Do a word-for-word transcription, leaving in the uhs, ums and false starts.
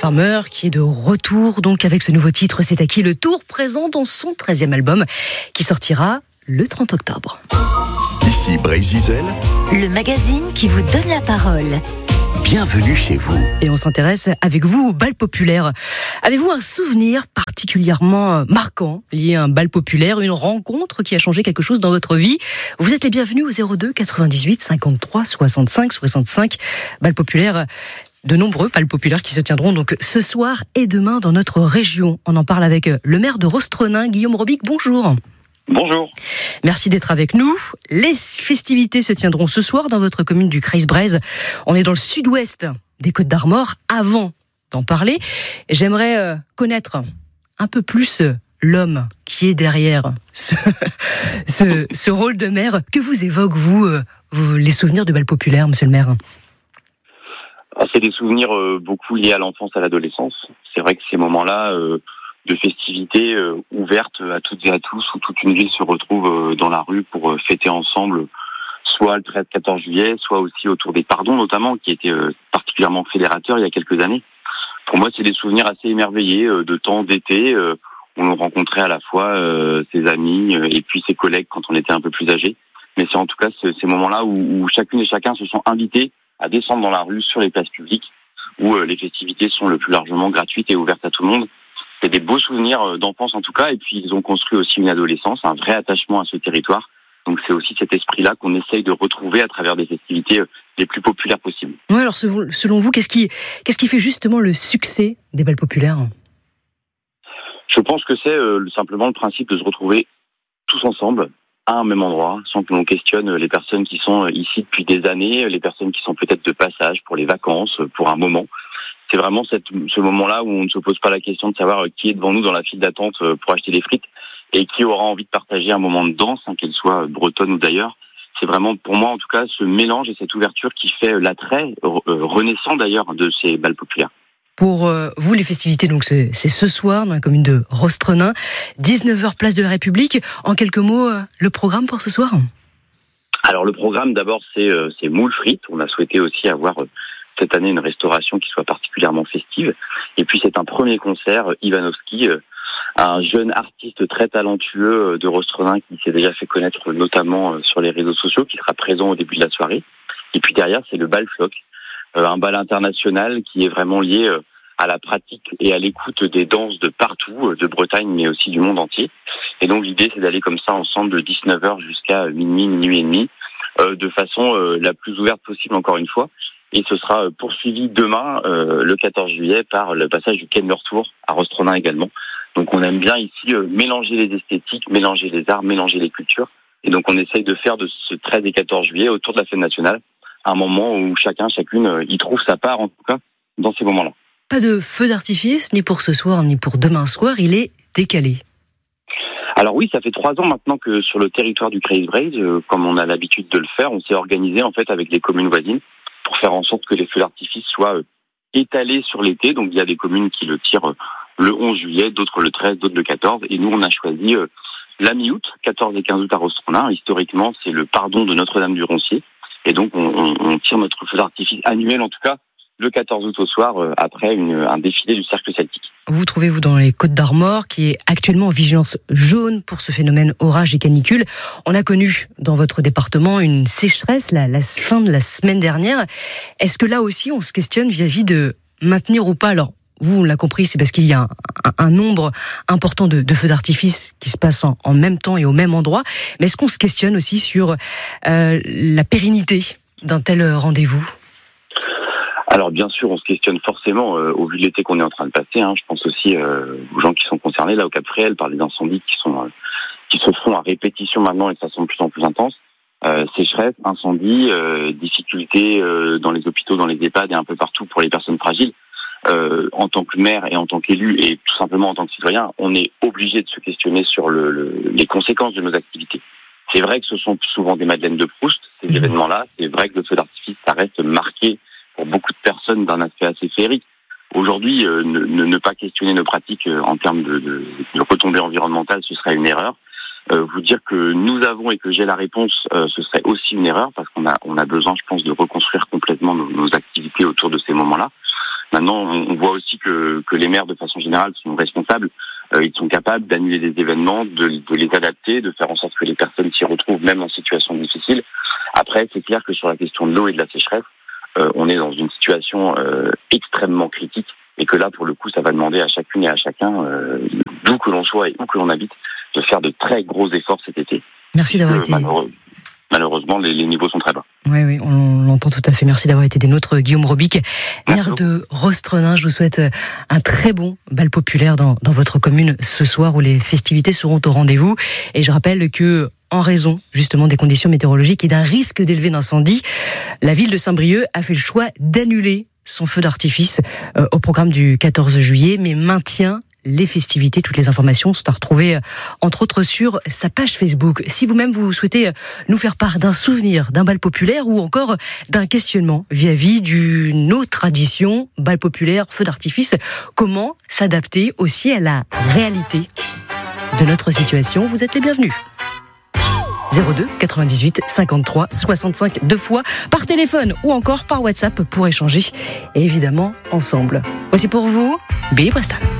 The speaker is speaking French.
Farmer qui est de retour donc avec ce nouveau titre C'est à qui le tour, présent dans son treizième album qui sortira le trente octobre. Ici Brésil, le magazine qui vous donne la parole. Bienvenue chez vous. Et on s'intéresse avec vous au bal populaire. Avez-vous un souvenir particulièrement marquant lié à un bal populaire, une rencontre qui a changé quelque chose dans votre vie? Vous êtes les bienvenus au zéro deux quatre-vingt-dix-huit cinquante-trois soixante-cinq soixante-cinq. Bal populaire, de nombreux bals populaires qui se tiendront donc ce soir et demain dans notre région. On en parle avec le maire de Rostronin, Guillaume Robic. Bonjour. Bonjour. Merci d'être avec nous. Les festivités se tiendront ce soir dans votre commune du Creil-Bréz. On est dans le sud-ouest des Côtes-d'Armor. Avant d'en parler, j'aimerais euh, connaître un peu plus euh, l'homme qui est derrière ce, ce, ce rôle de maire. Que vous évoquent, vous, euh, vous les souvenirs de bal populaire, monsieur le maire? Alors, c'est des souvenirs euh, beaucoup liés à l'enfance, à l'adolescence. C'est vrai que ces moments-là... Euh, de festivités euh, ouvertes à toutes et à tous, où toute une ville se retrouve euh, dans la rue pour euh, fêter ensemble, soit le treize quatorze juillet, soit aussi autour des pardons notamment, qui étaient euh, particulièrement fédérateurs il y a quelques années. Pour moi, c'est des souvenirs assez émerveillés euh, de temps d'été, euh, où on rencontrait à la fois euh, ses amis euh, et puis ses collègues quand on était un peu plus âgés. Mais c'est en tout cas ce, ces moments-là où, où chacune et chacun se sont invités à descendre dans la rue, sur les places publiques, où euh, les festivités sont le plus largement gratuites et ouvertes à tout le monde. C'est des beaux souvenirs d'enfance en tout cas, et puis ils ont construit aussi une adolescence, un vrai attachement à ce territoire. Donc c'est aussi cet esprit-là qu'on essaye de retrouver à travers des festivités les plus populaires possibles. Ouais, alors selon vous, qu'est-ce qui, qu'est-ce qui fait justement le succès des bals populaires? Je pense que c'est euh, simplement le principe de se retrouver tous ensemble, à un même endroit, sans que l'on questionne les personnes qui sont ici depuis des années, les personnes qui sont peut-être de passage pour les vacances, pour un moment. C'est vraiment cette, ce moment-là où on ne se pose pas la question de savoir qui est devant nous dans la file d'attente pour acheter des frites et qui aura envie de partager un moment de danse, hein, qu'elle soit bretonne ou d'ailleurs. C'est vraiment, pour moi en tout cas, ce mélange et cette ouverture qui fait l'attrait, euh, renaissant d'ailleurs, de ces bals populaires. Pour euh, vous, les festivités, donc c'est, c'est ce soir dans la commune de Rostronin, dix-neuf heures place de la République. En quelques mots, euh, le programme pour ce soir? Alors le programme d'abord c'est, euh, c'est moules frites. On a souhaité aussi avoir... Euh, cette année une restauration qui soit particulièrement festive. Et puis c'est un premier concert, Ivanovski, un jeune artiste très talentueux de Rostronin qui s'est déjà fait connaître notamment sur les réseaux sociaux, qui sera présent au début de la soirée. Et puis derrière c'est le bal floc, un bal international qui est vraiment lié à la pratique et à l'écoute des danses de partout, de Bretagne mais aussi du monde entier. Et donc l'idée c'est d'aller comme ça ensemble de dix-neuf heures jusqu'à minuit, minuit et demi, de façon la plus ouverte possible encore une fois. Et ce sera poursuivi demain, euh, le quatorze juillet, par le passage du Quai de Meurtour à Rostronin également. Donc on aime bien ici euh, mélanger les esthétiques, mélanger les arts, mélanger les cultures. Et donc on essaye de faire de ce treize et quatorze juillet, autour de la fête nationale, un moment où chacun, chacune euh, y trouve sa part, en tout cas, dans ces moments-là. Pas de feu d'artifice, ni pour ce soir, ni pour demain soir, il est décalé. Alors oui, ça fait trois ans maintenant que sur le territoire du Creil-Bréz, euh, comme on a l'habitude de le faire, on s'est organisé en fait avec les communes voisines, pour faire en sorte que les feux d'artifice soient étalés sur l'été. Donc il y a des communes qui le tirent le onze juillet, d'autres le treize, d'autres le quatorze. Et nous, on a choisi la mi-août, quatorze et quinze août à Rostronin. Historiquement, c'est le pardon de Notre-Dame-du-Roncier. Et donc on, on tire notre feu d'artifice annuel, en tout cas, le quatorze août au soir, après une, un défilé du cercle celtique. Vous trouvez-vous dans les Côtes-d'Armor, qui est actuellement en vigilance jaune pour ce phénomène orage et canicule. On a connu dans votre département une sécheresse la, la fin de la semaine dernière. Est-ce que là aussi, on se questionne vis-à-vis de maintenir ou pas? Alors, vous, on l'a compris, c'est parce qu'il y a un, un, un nombre important de, de feux d'artifice qui se passent en, en même temps et au même endroit. Mais est-ce qu'on se questionne aussi sur euh, la pérennité d'un tel rendez-vous? Alors bien sûr, on se questionne forcément euh, au vu de l'été qu'on est en train de passer. Hein. Je pense aussi euh, aux gens qui sont concernés là au Cap-Fréhel par les incendies qui sont euh, qui se font à répétition maintenant et de façon de plus en plus intense. Euh, sécheresse, incendies, euh, difficultés euh, dans les hôpitaux, dans les EHPAD et un peu partout pour les personnes fragiles. Euh, en tant que maire et en tant qu'élu et tout simplement en tant que citoyen, on est obligé de se questionner sur le, le, les conséquences de nos activités. C'est vrai que ce sont souvent des Madeleines de Proust, ces mmh. événements-là. C'est vrai que le feu d'artifice, ça reste marqué pour beaucoup de personnes d'un aspect assez féerique. Aujourd'hui, euh, ne, ne pas questionner nos pratiques euh, en termes de, de, de retombées environnementales, ce serait une erreur. Euh, vous dire que nous avons et que j'ai la réponse, euh, ce serait aussi une erreur parce qu'on a, on a besoin, je pense, de reconstruire complètement nos, nos activités autour de ces moments-là. Maintenant, on voit aussi que, que les maires, de façon générale, sont responsables. Euh, ils sont capables d'annuler des événements, de, de les adapter, de faire en sorte que les personnes s'y retrouvent, même en situation difficile. Après, c'est clair que sur la question de l'eau et de la sécheresse, euh, on est dans une situation euh, extrêmement critique et que là, pour le coup, ça va demander à chacune et à chacun, euh, d'où que l'on soit et où que l'on habite, de faire de très gros efforts cet été. Merci d'avoir été... Malheureux, malheureusement, les, les niveaux sont très bas. Oui, oui, on l'entend tout à fait. Merci d'avoir été des nôtres, Guillaume Robic, maire de Rostrenain. Je vous souhaite un très bon bal populaire dans, dans votre commune ce soir où les festivités seront au rendez-vous. Et je rappelle que, en raison justement des conditions météorologiques et d'un risque d'élevé d'incendie, la ville de Saint-Brieuc a fait le choix d'annuler son feu d'artifice euh, au programme du quatorze juillet, mais maintient les festivités. Toutes les informations sont à retrouver, entre autres, sur sa page Facebook. Si vous-même vous souhaitez nous faire part d'un souvenir, d'un bal populaire ou encore d'un questionnement vis-à-vis d'une autre tradition, bal populaire, feu d'artifice, comment s'adapter aussi à la réalité de notre situation, vous êtes les bienvenus. zéro deux quatre-vingt-dix-huit cinquante-trois soixante-cinq deux fois par téléphone ou encore par WhatsApp pour échanger et évidemment ensemble. Voici pour vous Billy Preston.